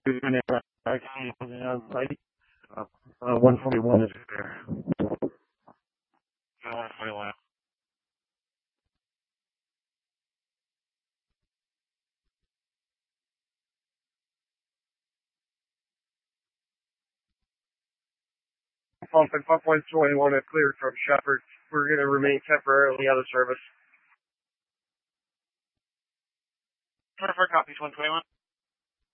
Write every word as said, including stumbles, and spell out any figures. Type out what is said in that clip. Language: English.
Uh, one forty-one is there. Uh, one forty-one. Pump and pump one twenty-one is cleared from Shepherd. We're going to remain temporarily out of service. twenty-four copies, one twenty-one.